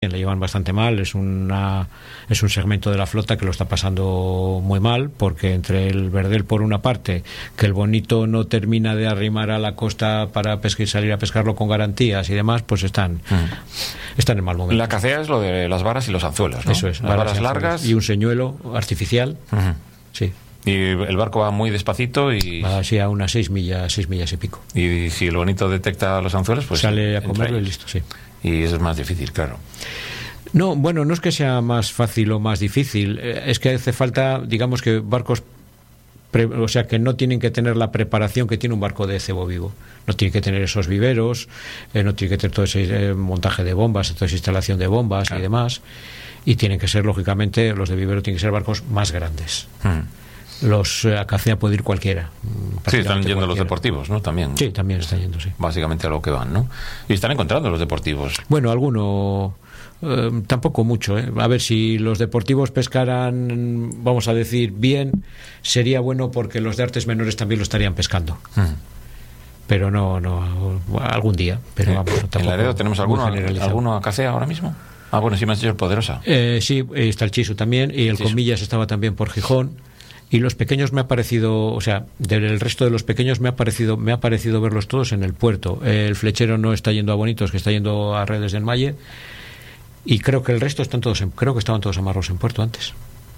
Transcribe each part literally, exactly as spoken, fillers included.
le llevan bastante mal. Es una es un segmento de la flota que lo está pasando muy mal, porque entre el verdel por una parte, que el bonito no termina de arrimar a la costa para pescar y salir a pescarlo con garantías y demás, pues están mm. están en mal momento. La cacea es lo de las varas y los anzuelos, ¿no? Eso es, las varas, varas largas y un señuelo artificial. Uh-huh. Sí. Y el barco va muy despacito y va así a unas seis millas, seis millas y pico. Y si el bonito detecta los anzuelos, pues sale a comerlo y listo, sí. Y eso es más difícil, claro. No, bueno, no es que sea más fácil o más difícil, es que hace falta, digamos que barcos, pre, o sea, que no tienen que tener la preparación que tiene un barco de cebo vivo. No tiene que tener esos viveros, eh, no tiene que tener todo ese eh, montaje de bombas, toda esa instalación de bombas claro. y demás. Y tienen que ser, lógicamente, los de vivero tienen que ser barcos más grandes. Hmm. Los eh, Acacia puede ir cualquiera. Sí, están yendo cualquiera. Los deportivos, ¿no? También. Sí, también están yendo, sí. Básicamente a lo que van, ¿no? Y están encontrando los deportivos. Bueno, alguno... Uh, tampoco mucho, ¿eh? A ver, si los deportivos pescaran, vamos a decir, bien, sería bueno porque los de artes menores también lo estarían pescando. Mm. Pero no, no, algún día. Pero eh, vamos, tampoco. ¿En Laredo tenemos alguno, alguno a Cacea ahora mismo? Ah, bueno, sí me has dicho el Poderosa. Eh, sí, está el Chisu también, y el Chisu. Comillas estaba también por Gijón. Y los pequeños me ha parecido, o sea, del resto de los pequeños me ha parecido, me ha parecido verlos todos en el puerto. El flechero no está yendo a Bonitos, que está yendo a Redes del Malle. Y creo que el resto están todos en, creo que estaban todos amarrados en puerto antes.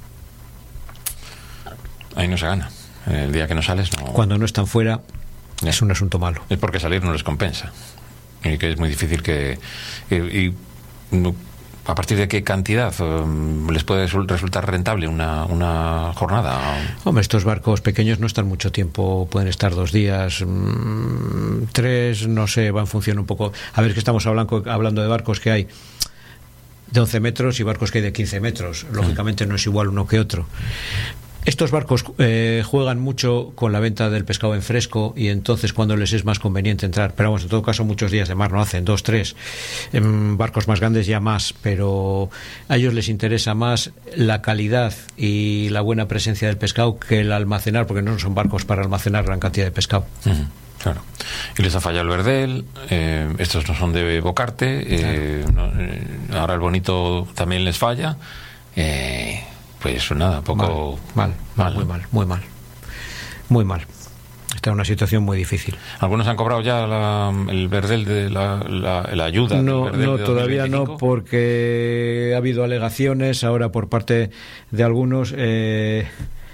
Ahí no se gana. El día que no sales no... Cuando no están fuera ya. Es un asunto malo. Es porque salir no les compensa. Y que es muy difícil que... Y, y no, ¿a partir de qué cantidad um, les puede resultar rentable una, una jornada? Hombre, estos barcos pequeños no están mucho tiempo, pueden estar dos días, mmm, tres, no sé, va en función un poco. A ver, que estamos hablando, hablando de barcos que hay de once metros y barcos que hay de quince metros. Lógicamente no es igual uno que otro. Estos barcos eh, juegan mucho con la venta del pescado en fresco, y entonces cuando les es más conveniente entrar, pero vamos, en todo caso muchos días de mar no hacen, dos, tres, en barcos más grandes ya más, pero a ellos les interesa más la calidad y la buena presencia del pescado que el almacenar, porque no son barcos para almacenar gran cantidad de pescado. Uh-huh. Claro. Y les ha fallado el verdel, eh, estos no son de Bocarte, eh, claro. no, eh, ahora el bonito también les falla, eh, pues nada, poco... Mal, mal, mal, muy mal, muy mal, muy mal. Está en una situación muy difícil. ¿Algunos han cobrado ya la, el verdel de la, la, la ayuda? No, del no de todavía no, porque ha habido alegaciones ahora por parte de algunos... Eh,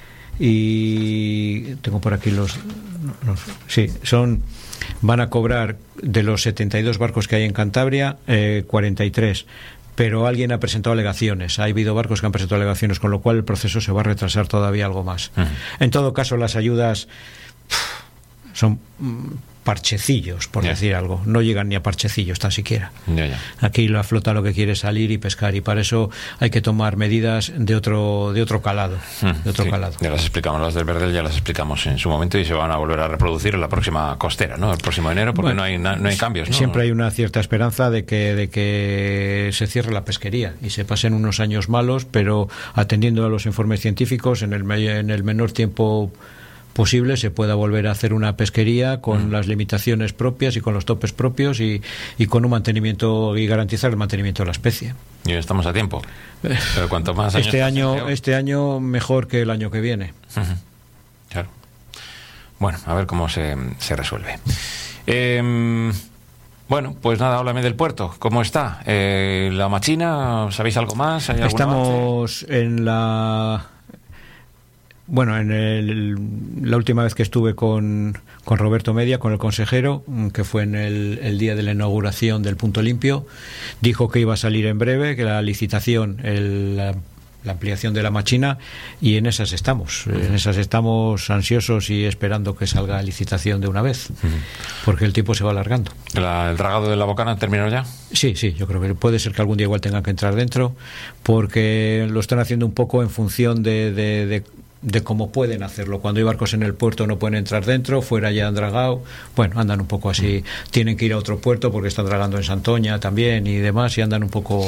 y tengo por aquí los, los sí, son van a cobrar de los setenta y dos barcos que hay en Cantabria, eh, cuarenta y tres, pero alguien ha presentado alegaciones, ha habido barcos que han presentado alegaciones, con lo cual el proceso se va a retrasar todavía algo más. Uh-huh. En todo caso, las ayudas son parchecillos, por yeah. decir algo, no llegan ni a parchecillos tan siquiera. Yeah, yeah. Aquí la flota lo que quiere es salir y pescar, y para eso hay que tomar medidas de otro de otro calado, mm, de otro sí. calado. Ya las explicamos, las del verdel ya las explicamos en su momento, y se van a volver a reproducir en la próxima costera, ¿no? El próximo enero, porque bueno, no hay no hay cambios, ¿no? Siempre hay una cierta esperanza de que de que se cierre la pesquería y se pasen unos años malos, pero atendiendo a los informes científicos, en el en el menor tiempo posible se pueda volver a hacer una pesquería con mm. las limitaciones propias y con los topes propios, y, y con un mantenimiento, y garantizar el mantenimiento de la especie. Y estamos a tiempo. Pero cuanto más años este año paseo... este año mejor que el año que viene. Uh-huh. Claro. Bueno, a ver cómo se, se resuelve. Eh, bueno, pues nada, háblame del puerto. ¿Cómo está? Eh, ¿La Machina? ¿Sabéis algo más? ¿Hay Estamos avance? en la... Bueno, en el, la última vez que estuve con, con Roberto Media, con el consejero, que fue en el, el día de la inauguración del Punto Limpio, dijo que iba a salir en breve, que la licitación, el, la, la ampliación de la Machina, y en esas estamos. Uh-huh. En esas estamos ansiosos y esperando que salga la licitación de una vez, uh-huh. porque el tiempo se va alargando. ¿La, ¿El dragado de la Bocana terminó ya? Sí, sí, yo creo que puede ser que algún día igual tengan que entrar dentro, porque lo están haciendo un poco en función de... de, de de cómo pueden hacerlo. Cuando hay barcos en el puerto no pueden entrar dentro, fuera ya han dragado, bueno, andan un poco así, tienen que ir a otro puerto porque están dragando en Santoña también y demás, y andan un poco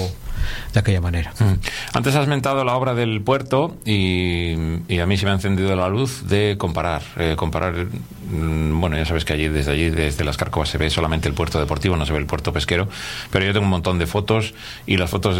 de aquella manera. Mm. Antes has mentado la obra del puerto y, y a mí se me ha encendido la luz de comparar, eh, comparar, mm, bueno, ya sabes que allí, desde allí, desde las Cárcovas se ve solamente el puerto deportivo, no se ve el puerto pesquero, pero yo tengo un montón de fotos y las fotos